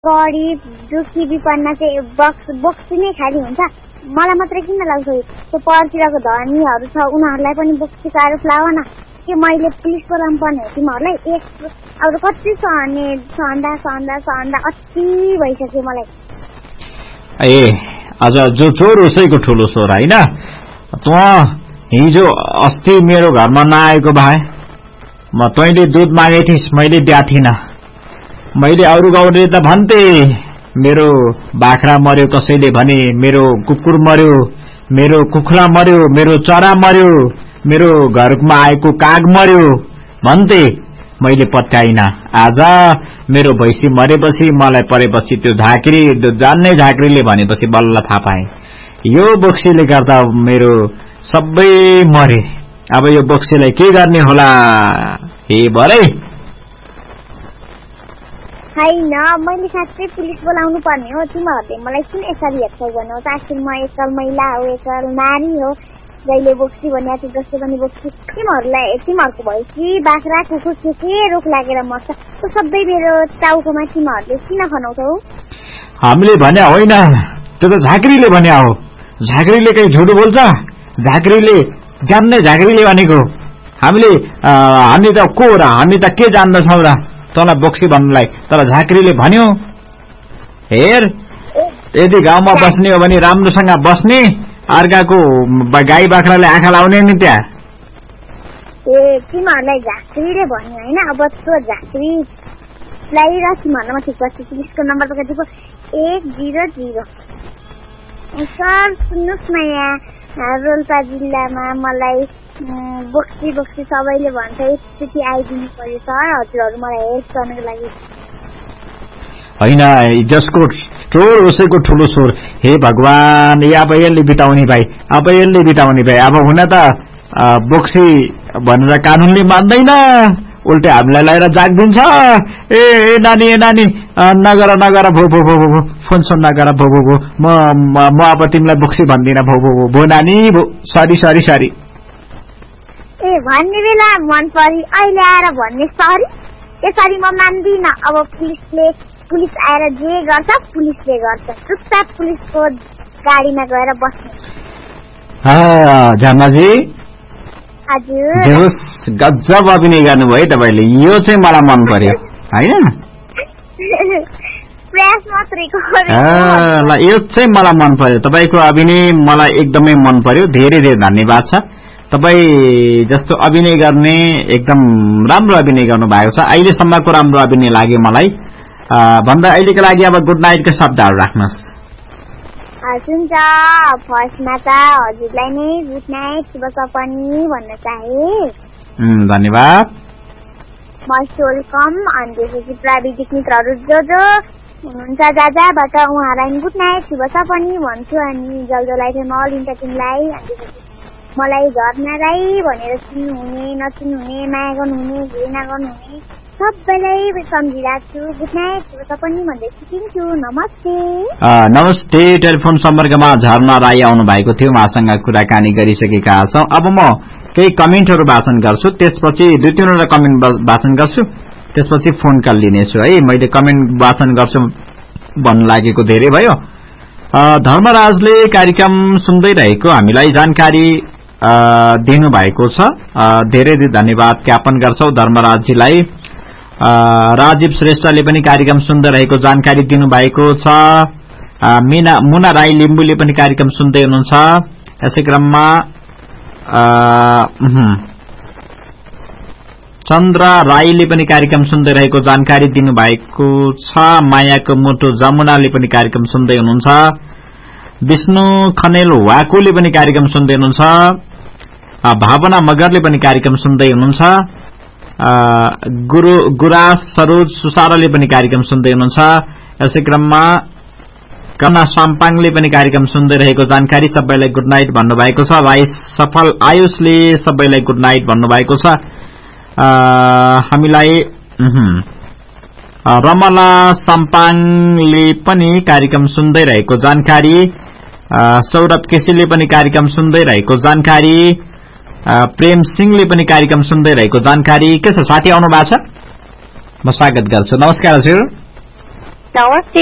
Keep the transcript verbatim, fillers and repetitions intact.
कडी दुखी विपन्न चाहिँ बक्स बोक्सी नै खाली हुन्छ। मलाई मात्रै किन लाग्छ त्यो परतिरको धनीहरू छ उनीहरूलाई पनि बोक्सी कारो लाउन के मैले पुलिस बोलाउनु पर्ने हो तिमीहरूलाई? एक अब कति सहने सहँदा सहँदा सहँदा अति भइसक्यो मलाई। ए अझ जो चोर उसैको ठुलो चोर होइन? तँ हिजो अस्ति मेरो घरमा नआएको भए म तैँले दुध मागे थिइस् मैले दिएको थिइनँ। मैले अरू गाउँले त भन्थे मेरो बाख्रा मर्यो, कसैले भने मेरो कुकुर मर्यो, मेरो कुखुरा मर्यो, मेरो चरा मर्यो, मेरो घरमा आएको काग मर्यो भन्थे, मैले पत्याइनँ। आज मेरो भैँसी मरेपछि मलाई परेपछि त्यो झाँक्री जान्ने झाँक्रीले भनेपछि बल्ल थाहा पाएँ यो बोक्सीले गर्दा मेरो सबै मरे। अब यो बोक्सीलाई के गर्ने होला हे भरे? होइन मैले साँच्चै पुलिस बोलाउनु पर्ने हो। तिमीहरूले मलाई किन यसरी हेर्छौ भन्नु? आखिर म एकल महिला हो, एकल नारी हो। जहिले बोक्सी भने जसले पनि बोक्सी तिमीहरूलाई तिमीहरूको भैँसी बाख्रा कुकुर के के रोग लागेर मर्छ त्यो सबै मेरो टाउकोमा तिमीहरूले किन खनाउँछौ? हामीले भने होइन, त्यो त झाँक्रीले भने हो। झाँक्रीले कहीँ झुटो बोल्छ? झाँक्रीले जान्ने झाँक्रीले भनेको। हामीले हामी त को र हामी त के जान्दछौँ र तँलाई बोक्सी भन्नुलाई? तर झाँक्रीले भन्यो। हेर यदि गाउँमा बस्ने हो भने राम्रोसँग बस्ने, अर्काको गाई बाख्राले आँखा लाउने नि त्यहाँ। ए तिमीहरूलाई झाँक्रीले भन्यो होइन? अब त्यो झाँक्रीलाई र तिमीहरूलाई म ठिक गर्छु। पुलिसको नम्बर त कतिको एक जिरो जिरो। सर सुन्नुहोस् न, यहाँ रोल्पा जिल्लामा मलाई बोक्सी बोक्सी सबैले भन्छ, एकचोटि आइदिनु पर्यो सर, हजुरहरू मलाई हेल्प गर्नको लागि। होइन जसको चोर उसैको ठुलो चोर। हे भगवान, अब यसले बिताउने भाइ, अब यसले बिताउने भाइ। अब हुन त बोक्सी भनेर कानुनले मान्दैन, उल्टे हामीलाई लगाएर जागिदिन्छ। ए ए नानी ए नानी नगर नगर भो भो भो भो फोन सुन नगर भो भो भो म म अब तिमीलाई बोक्सी भन्दिनँ भो भो भो भो नानी भो सरी सरी सरी। ए भन्ने बेला मन परि अहिले आएर भन्ने सरी? यसरी म मान्दिनँ। अब पुलिसले पुलिस आएर जे गर्छ पुलिसले गर्छ। चुपचाप पुलिसको गाडीमा गएर बस्ने। झमजी हजुर गजब अभिनय गर्नुभयो तपाईँले। यो चाहिँ मलाई मन पर्यो होइन? प्रयास मात्रै ल यो चाहिँ मलाई मन पर्यो। तपाईँको अभिनय मलाई एकदमै मन पर्यो। धेरै धेरै धन्यवाद छ। तपाईँ जस्तो अभिनय गर्ने एकदम राम्रो अभिनय गर्नु भएको छ। अहिलेसम्मको राम्रो अभिनय लाग्यो मलाई भन्दा। अहिलेको लागि अब गुड नाइटको शब्दहरू राख्नुहोस्। हुन्छ फर्स्टमा त हजुरलाई नै गुड नाइट शुभ सपनी भन्न चाहे। धन्यवाद। Most welcome. अनि त्यसपछि प्राविधिक मित्रहरू जो जो हुनुहुन्छ जहाँ जहाँबाट उहाँलाई गुड नाइट शुभ सपनी भन्छु। अनि जलजलाई चाहिँ मल इन्टर टिमलाई, अनि त्यसपछि मलाई झर्ना राई भनेर चिन्नुहुने नचिन्नुहुने, माया गर्नुहुने घृणा गर्नुहुने सबैलाई सम्झिरहेको छु। गुड नाइट शुभ सपनी भन्दै सिकिन्छु। नमस्ते। नमस्ते। टेलिफोन सम्पर्कमा झर्ना राई आउनु भएको थियो, उहाँसँग कुराकानी गरिसकेका छौँ। अब म केही कमेन्टहरू वाचन गर्छु, त्यसपछि दुई तीनवटा कमेन्ट वाचन गर्छु, त्यसपछि फोन कल लिनेछु है। मैले कमेन्ट वाचन गर्छु भन्नु लागेको धेरै भयो। धर्मराजले कार्यक्रम सुन्दै रहेको हामीलाई जानकारी दिनुभएको छ, धेरै धेरै धन्यवाद ज्ञापन गर्छौ धर्मराजजीलाई। राजीव श्रेष्ठले पनि कार्यक्रम सुन्दै रहेको जानकारी दिनुभएको छ। मीना मुना राई लिम्बुले पनि कार्यक्रम सुन्दै हुनुहुन्छ। यसै क्रममा चन्द्र राईले पनि कार्यक्रम सुन्दै रहेको जानकारी दिनुभएको छ। मायाको मुटु जमुनाले पनि कार्यक्रम सुन्दै हुनुहुन्छ। विष्णु खनेल वाकुले पनि कार्यक्रम सुन्दै हुनुहुन्छ। भावना मगरले पनि कार्यक्रम सुन्दै हुनुहुन्छ। गुरु गुराज सरोज सुसाराले पनि कार्यक्रम सुन्दै हुनुहुन्छ। यसै क्रममा कना साम्पाङले पनि कार्यक्रम सुन्दै रहेको जानकारी, सबैलाई गुड नाइट भन्नुभएको छ। भाइ सफल आयुषले सबैलाई गुड नाइट भन्नुभएको छ। हामीलाई रमला साम्पाङले पनि कार्यक्रम सुन्दै रहेको जानकारी, सौरभ केसीले पनि कार्यक्रम सुन्दै रहेको जानकारी, प्रेम सिंहले पनि कार्यक्रम सुन्दै रहेको जानकारी। के छ साथी आउनु भएको छ? म स्वागत गर्छु। नमस्कार हजुर। नमस्ते।